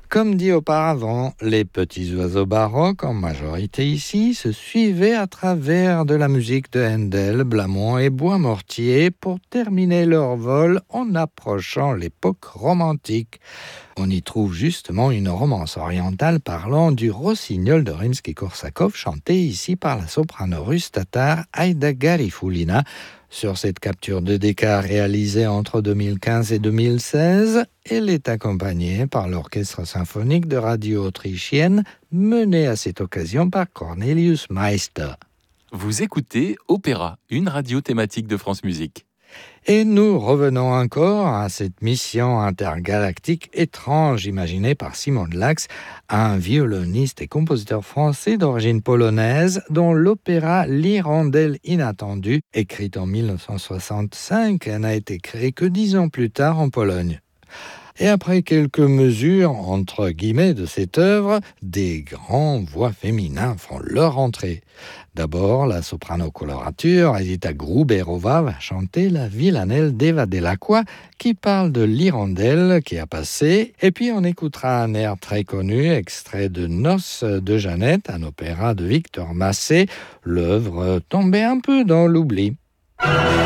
Comme dit auparavant, les petits oiseaux baroques, en majorité ici, se suivaient à travers de la musique de Handel, Blamont et Bois-Mortier pour terminer leur vol en approchant l'époque romantique. On y trouve justement une romance orientale parlant du rossignol de Rimsky-Korsakov, chanté ici par la soprano russe tatar Aïda Garifulina. Sur cette capture de Decca réalisée entre 2015 et 2016, elle est accompagnée par l'orchestre symphonique de radio autrichienne mené à cette occasion par Cornelius Meister. Vous écoutez Opéra, une radio thématique de France Musique. Et nous revenons encore à cette mission intergalactique étrange imaginée par Simon Dlax, un violoniste et compositeur français d'origine polonaise dont l'opéra L'Hirondelle inattendue, écrite en 1965, n'a été créé que 10 ans plus tard en Pologne. Et après quelques mesures, entre guillemets, de cette œuvre, des grands voix féminins font leur entrée. D'abord, la soprano colorature Edita Gruberova va chanter la villanelle d'Eva Delacqua qui parle de l'hirondelle qui a passé. Et puis on écoutera un air très connu, extrait de Noces de Jeannette, un opéra de Victor Massé, l'œuvre tombée un peu dans l'oubli.